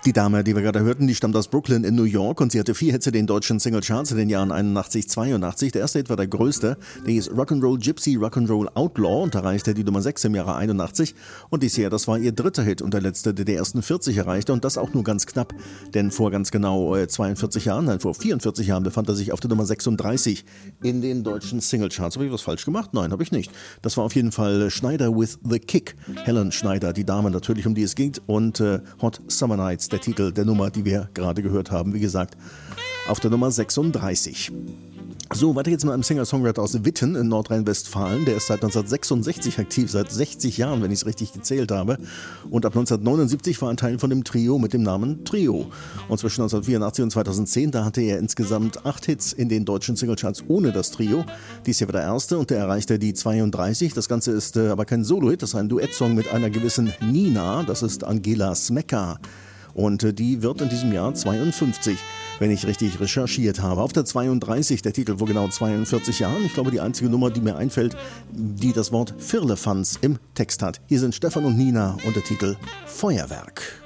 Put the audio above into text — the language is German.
Die Dame, die wir gerade hörten, die stammt aus Brooklyn in New York und sie hatte 4 Hits in den deutschen Singlecharts in den Jahren 81, 82. Der erste Hit war der größte, der hieß Rock'n'Roll Gypsy, Rock'n'Roll Outlaw und erreichte die Nummer 6 im Jahre 81. Und dies Jahr, das war ihr dritter Hit und der letzte, der die ersten 40 erreichte und das auch nur ganz knapp, denn vor ganz genau 42 Jahren, nein, vor 44 Jahren befand er sich auf der Nummer 36 in den deutschen Singlecharts. Habe ich was falsch gemacht? Nein, habe ich nicht. Das war auf jeden Fall Schneider with the Kick. Helen Schneider, die Dame natürlich, um die es ging, und Hot Summer Nights, der Titel der Nummer, die wir gerade gehört haben, wie gesagt, auf der Nummer 36. So, weiter geht's mit einem Singer-Songwriter aus Witten in Nordrhein-Westfalen. Der ist seit 1966 aktiv, seit 60 Jahren, wenn ich es richtig gezählt habe. Und ab 1979 war ein Teil von dem Trio mit dem Namen Trio. Und zwischen 1984 und 2010, da hatte er insgesamt 8 Hits in den deutschen Singlecharts ohne das Trio. Dies hier war der erste und der erreichte die 32. Das Ganze ist aber kein Solo-Hit, das ist ein Duettsong mit einer gewissen Nina. Das ist Angela Smecka. Und die wird in diesem Jahr 52, wenn ich richtig recherchiert habe. Auf der 32, der Titel vor genau 42 Jahren. Ich glaube, die einzige Nummer, die mir einfällt, die das Wort Firlefanz im Text hat. Hier sind Stefan und Nina und der Titel Feuerwerk.